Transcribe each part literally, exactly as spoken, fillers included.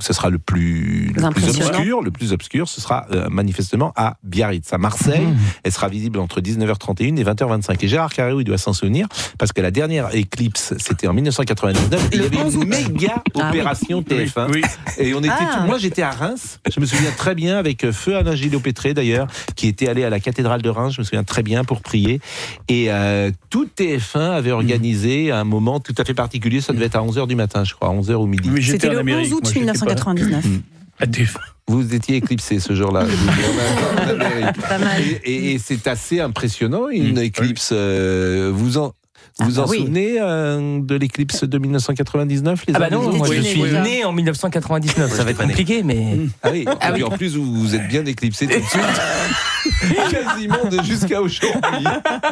ce sera le plus, le plus obscur. Le plus obscur, ce sera euh, manifestement à Biarritz, à Marseille. Mmh. Elle sera visible entre dix-neuf heures trente et une et vingt heures vingt-cinq. Et Gérard Carreau, il doit s'en souvenir, parce que la dernière éclipse, c'était en dix-neuf cent quatre-vingt-dix-neuf. Il y avait une méga ah, opération oui. T F un. Oui, oui. Et on était ah. tout, moi, j'étais à Reims. Je me souviens très bien, avec feu Alain Gillot-Pétré, d'ailleurs, qui était allé à la cathédrale de Reims. Je me souviens très bien pour prier. Et euh, tout T F un avait organisé mmh. un moment tout à fait particulier. Ça devait être à onze heures du matin, je crois, onze heures ou midi. Oui, c'était le Amérique, onze août dix-neuf cent quatre-vingt-dix-neuf. Vous étiez éclipsé ce jour-là. Pas mal. Et, et, et c'est assez impressionnant, une mmh. éclipse. Euh, vous en... Vous vous ah bah en oui. souvenez euh, de l'éclipse de dix-neuf cent quatre-vingt-dix-neuf les Ah bah non, moi je suis déjà. né en dix-neuf cent quatre-vingt-dix-neuf, ça va être compliqué, mais... Ah oui, ah et oui. en plus vous, vous êtes bien éclipsé tout de suite, quasiment de jusqu'à aujourd'hui.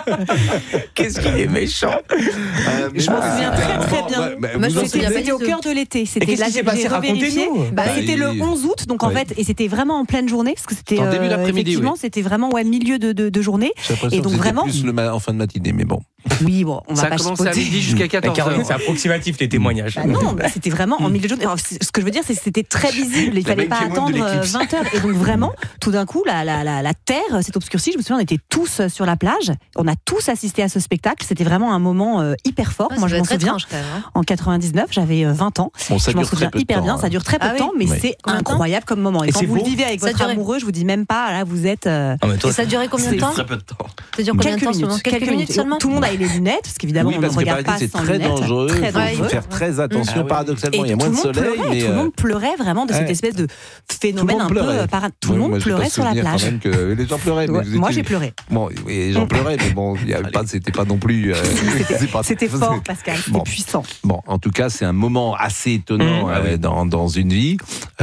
Qu'est-ce qu'il est méchant. euh, Je m'en souviens très très bien. Bah, bah, moi, c'était, c'était au cœur de l'été. C'était qu'est-ce qui s'est passé, racontez-nous. Bah, c'était le onze août, donc en ouais. fait, et c'était vraiment en pleine journée, parce que c'était en début d'après-midi, effectivement, oui. c'était vraiment ouais, milieu de, de, de journée. Et donc vraiment plus le ma- en fin de matinée, mais bon. Oui, bon, on va ça pas a commencé à midi jusqu'à quatorze heures. C'est approximatif les témoignages. Bah non, bah c'était vraiment en milieu de journée. Alors, ce que je veux dire, c'est que c'était très visible. Il fallait pas attendre vingt heures. Et donc vraiment, tout d'un coup, la, la, la, la terre s'est obscurcie. Je me souviens, on était tous sur la plage. On a tous assisté à ce spectacle. C'était vraiment un moment euh, hyper fort. Ouais, Moi, je m'en souviens. Étrange, quand même, hein. En quatre-vingt-dix-neuf, j'avais vingt ans. Bon, je m'en souviens hyper bien. Ça dure très peu de temps, mais c'est incroyable comme moment. Et quand vous le vivez avec votre amoureux, je vous dis même pas, là, vous êtes. Et ça a duré combien de temps ? Très peu de temps. Ça dure combien de temps seulement ? Quelques minutes seulement. Tout le monde a les lunettes, parce qu'évidemment, on ne regarde pas. C'est très dangereux, il faut faire très attention. Paradoxalement, il y a moins de soleil. Et tout le monde pleurait vraiment de cette espèce de phénomène un peu parano. Tout le monde pleurait sur la plage. Les gens pleuraient. Moi, j'ai pleuré. Bon, les gens pleuraient, mais bon, c'était pas non plus. C'était fort, Pascal. C'était puissant. Bon, en tout cas, c'est un moment assez étonnant dans dans une vie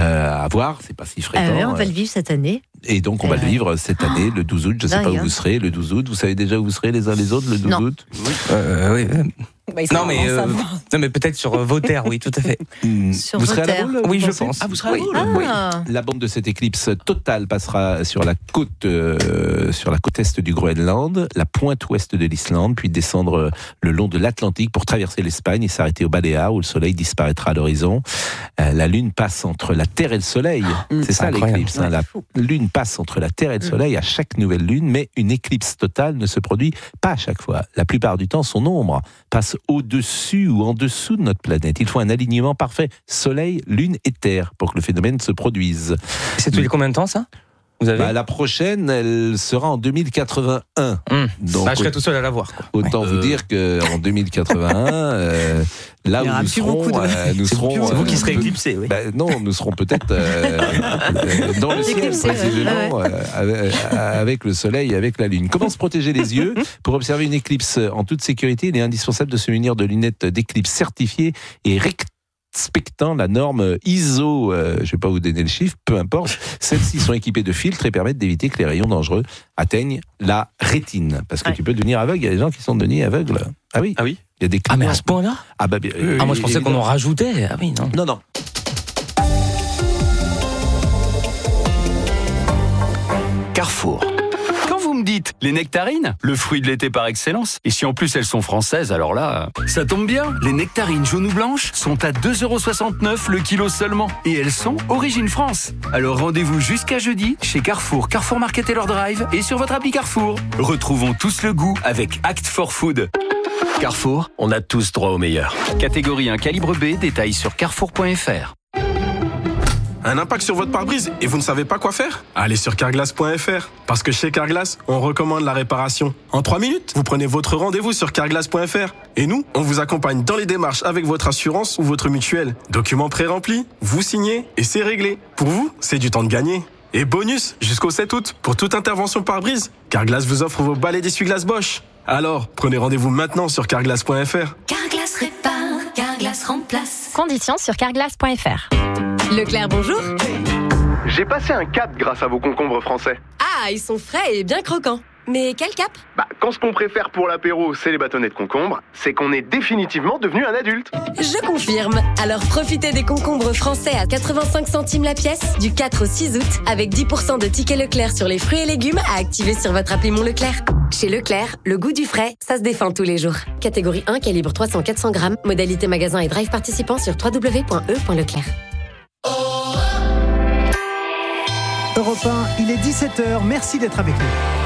à voir. C'est pas si fréquent. On va le vivre cette année. Et donc, on va le vivre cette année, le douze août. Je ne sais pas où vous serez le douze août. Vous savez déjà où vous serez les uns les autres le douze août ? Oui. Euh, oui. Bah, non, mais, euh, non, mais peut-être sur vos terres, oui, tout à fait. Sur vous vos serez terres. à la boule, oui, je pensez pense. Ah, vous serez à la oui. boule Ah. Oui. La bande de cette éclipse totale passera sur la côte, euh, sur la côte est du Groenland, la pointe ouest de l'Islande, puis descendre le long de l'Atlantique pour traverser l'Espagne et s'arrêter aux Baléares où le soleil disparaîtra à l'horizon. Euh, la lune passe entre la Terre et le soleil. Mmh, c'est ça incroyable. L'éclipse. Hein. La lune passe entre la Terre et le soleil à chaque nouvelle lune, mais une éclipse totale ne se produit pas à chaque fois. La plupart du temps, son ombre passe au-dessus ou en dessous de notre planète. Il faut un alignement parfait Soleil, Lune et Terre pour que le phénomène se produise. C'est tous les combien de temps ça ? Vous avez bah, la prochaine, elle sera en deux mille quatre-vingt-un. Mmh. Donc, bah, je serai tout seul à la voir. Quoi. Autant ouais. vous euh... dire qu'en deux mille quatre-vingt-un, euh, là où nous serons, de... euh, nous c'est serons, vous, c'est vous qui serez euh, éclipsés. Oui. Bah, non, nous serons peut-être euh, dans le ciel précisément, ouais. euh, avec, avec le soleil et avec la lune. Comment se protéger les yeux ? Pour observer une éclipse en toute sécurité, il est indispensable de se munir de lunettes d'éclipse certifiées et rectangulaires. Respectant la norme I S O, euh, je ne vais pas vous donner le chiffre, peu importe, celles-ci sont équipées de filtres et permettent d'éviter que les rayons dangereux atteignent la rétine. Parce que ouais. tu peux devenir aveugle, il y a des gens qui sont devenus aveugles. Ah oui, ah oui. Il y a des ah mais à ce point-là Ah bah, euh, ah moi je pensais qu'on en rajoutait. Ah oui, non. Non, non. Carrefour. Vous me dites, les nectarines, le fruit de l'été par excellence. Et si en plus elles sont françaises, alors là, ça tombe bien. Les nectarines jaunes ou blanches sont à deux euros soixante-neuf le kilo seulement. Et elles sont origine France. Alors rendez-vous jusqu'à jeudi chez Carrefour, Carrefour Market et leur drive et sur votre appli Carrefour. Retrouvons tous le goût avec Act for Food. Carrefour, on a tous droit au meilleur. Catégorie un calibre B, détail sur carrefour point f r. Un impact sur votre pare-brise et vous ne savez pas quoi faire ? Allez sur carglass point f r. Parce que chez Carglass, on recommande la réparation. En trois minutes, vous prenez votre rendez-vous sur carglass point f r. Et nous, on vous accompagne dans les démarches avec votre assurance ou votre mutuelle. Documents pré-remplis, vous signez et c'est réglé. Pour vous, c'est du temps de gagner. Et bonus, jusqu'au sept août, pour toute intervention pare-brise, Carglass vous offre vos balais d'essuie-glace Bosch. Alors, prenez rendez-vous maintenant sur carglass point f r. Carglass répare, Carglass remplace. Conditions sur carglass point f r. Leclerc, bonjour. J'ai passé un cap grâce à vos concombres français. Ah, ils sont frais et bien croquants. Mais quel cap ? Bah, quand ce qu'on préfère pour l'apéro, c'est les bâtonnets de concombre, c'est qu'on est définitivement devenu un adulte. Je confirme. Alors profitez des concombres français à quatre-vingt-cinq centimes la pièce du quatre au six août avec dix pour cent de tickets Leclerc sur les fruits et légumes à activer sur votre appli Mon Leclerc. Chez Leclerc, le goût du frais, ça se défend tous les jours. Catégorie un, calibre trois cents à quatre cents grammes. Modalité magasin et drive participant sur w w w point e point leclerc. Oh Europe un, il est dix-sept heures, merci d'être avec nous.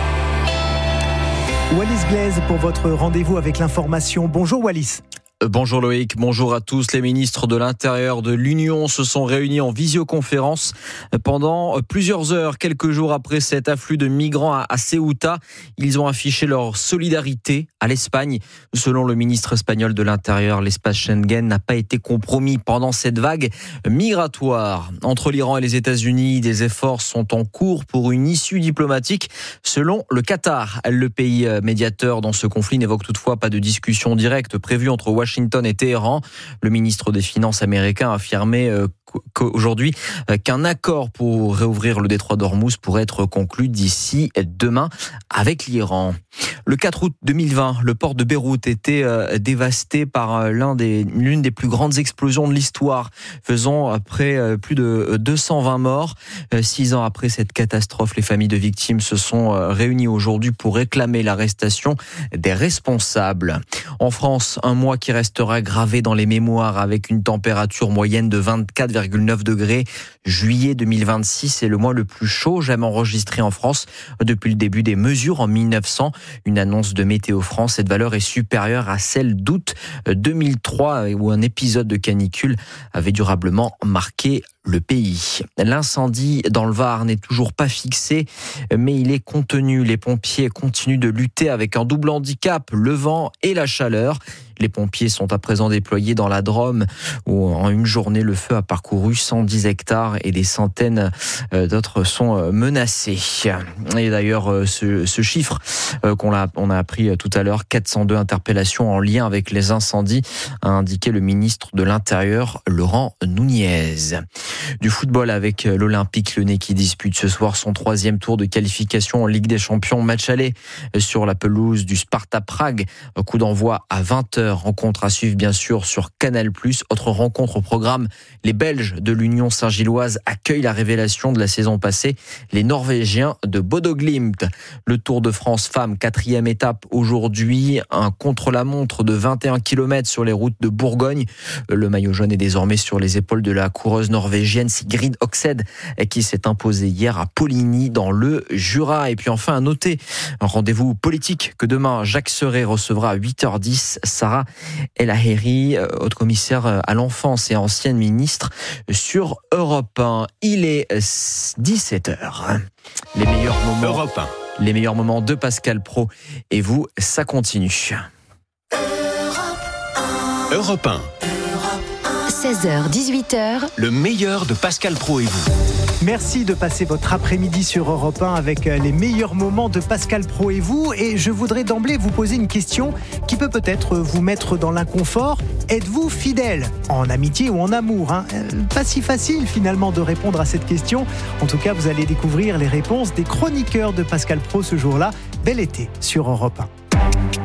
Wallis Glaise pour votre rendez-vous avec l'information. Bonjour Wallis. Bonjour Loïc, bonjour à tous. Les ministres de l'Intérieur de l'Union se sont réunis en visioconférence pendant plusieurs heures, quelques jours après cet afflux de migrants à Ceuta. Ils ont affiché leur solidarité à l'Espagne. Selon le ministre espagnol de l'Intérieur, l'espace Schengen n'a pas été compromis pendant cette vague migratoire. Entre l'Iran et les États-Unis, des efforts sont en cours pour une issue diplomatique. Selon le Qatar, le pays médiateur dans ce conflit n'évoque toutefois pas de discussion directe prévue entre Washington Washington et Téhéran. Le ministre des Finances américain a affirmé aujourd'hui qu'un accord pour réouvrir le détroit d'Ormuz pourrait être conclu d'ici demain avec l'Iran. Le quatre août deux mille vingt, le port de Beyrouth était dévasté par l'un des, l'une des plus grandes explosions de l'histoire, faisant après plus de deux cent vingt morts. Six ans après cette catastrophe, les familles de victimes se sont réunies aujourd'hui pour réclamer l'arrestation des responsables. En France, un mois qui restera gravé dans les mémoires avec une température moyenne de vingt-quatre virgule neuf degrés. Juillet deux mille vingt-six est le mois le plus chaud jamais enregistré en France depuis le début des mesures en mille neuf cents. Une annonce de Météo France, cette valeur est supérieure à celle d'août deux mille trois où un épisode de canicule avait durablement marqué le pays. L'incendie dans le Var n'est toujours pas fixé, mais il est contenu. Les pompiers continuent de lutter avec un double handicap, le vent et la chaleur. Les pompiers sont à présent déployés dans la Drôme, où en une journée, le feu a parcouru cent dix hectares et des centaines d'autres sont menacés. Et d'ailleurs, ce, ce chiffre qu'on a, on a appris tout à l'heure, quatre cent deux interpellations en lien avec les incendies, a indiqué le ministre de l'Intérieur, Laurent Nunez. Du football avec l'Olympique Lyonnais qui dispute ce soir son troisième tour de qualification en Ligue des Champions. Match aller sur la pelouse du Sparta Prague. Coup d'envoi à vingt heures. Rencontre à suivre bien sûr sur Canal plus. Autre rencontre au programme, les Belges de l'Union Saint-Gilloise accueillent la révélation de la saison passée, les Norvégiens de Bodo Glimt. Le Tour de France femmes, quatrième étape aujourd'hui, un contre-la-montre de vingt et un kilomètres sur les routes de Bourgogne. Le maillot jaune est désormais sur les épaules de la coureuse norvégienne Sigrid Oxed qui s'est imposée hier à Poligny dans le Jura. Et puis enfin à noter un rendez-vous politique que demain Jacques Serret recevra à huit heures dix Sarah El Haïry, haute commissaire à l'enfance et ancienne ministre sur Europe un. Il est dix-sept heures. Les meilleurs moments, Europe un. Les meilleurs moments de Pascal Praud et vous, ça continue. Europe un. seize heures dix-huit heures. Le meilleur de Pascal Praud et vous. Merci de passer votre après-midi sur Europe un avec les meilleurs moments de Pascal Praud et vous. Et je voudrais d'emblée vous poser une question qui peut peut-être vous mettre dans l'inconfort. Êtes-vous fidèle en amitié ou en amour, hein ? Pas si facile finalement de répondre à cette question. En tout cas, vous allez découvrir les réponses des chroniqueurs de Pascal Praud ce jour-là. Bel été sur Europe un.